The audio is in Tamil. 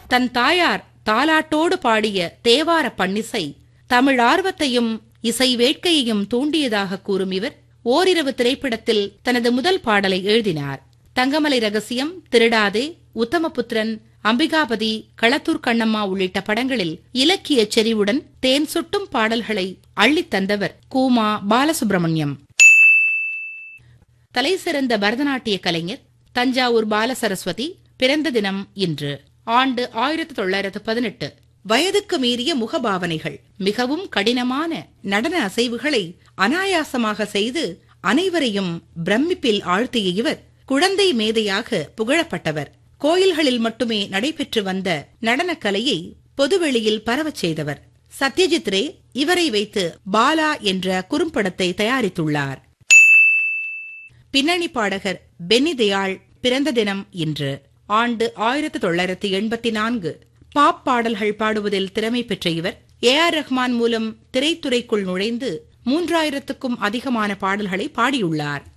தன் தாயார் தாலாட்டோடு பாடிய தேவார பண்ணிசை தமிழ் ஆர்வத்தையும் இசை வேட்கையையும் தூண்டியதாக கூறும் இவர் ஓரிரவு திரைப்படத்தில் தனது முதல் பாடலை எழுதினார். தங்கமலை ரகசியம், திருடாதே, உத்தமபுத்திரன், அம்பிகாபதி, களத்தூர் கண்ணம்மா உள்ளிட்ட படங்களில் இலக்கிய செறிவுடன் தேன் சுட்டும் பாடல்களை அள்ளித் தந்தவர் கூமா பாலசுப்ரமணியம். தலைசிறந்த பரதநாட்டிய கலைஞர் தஞ்சாவூர் பாலசரஸ்வதி பிறந்த தினம் இன்று. ஆண்டு 1918. வயதுக்கு மீறிய முகபாவனைகள், மிகவும் கடினமான நடன அசைவுகளை அனாயாசமாக செய்து அனைவரையும் பிரமிப்பில் ஆழ்த்திய இவர் குழந்தை மேதையாக புகழப்பட்டவர். கோயில்களில் மட்டுமே நடைபெற்று வந்த நடனக்கலையை பொதுவெளியில் பரவச் செய்தவர். சத்யஜித் ரே இவரை வைத்து பாலா என்ற குறும்படத்தை தயாரித்துள்ளார். பின்னணி பாடகர் பென்னி தயாள் பிறந்த தினம் இன்று. ஆண்டு 1984. பாப் பாடல்கள் பாடுவதில் திறமை பெற்ற இவர் ஏ.ஆர். ரஹ்மான் மூலம் திரைத்துறைக்குள் நுழைந்து 3000க்கும் அதிகமான பாடல்களை பாடியுள்ளார்.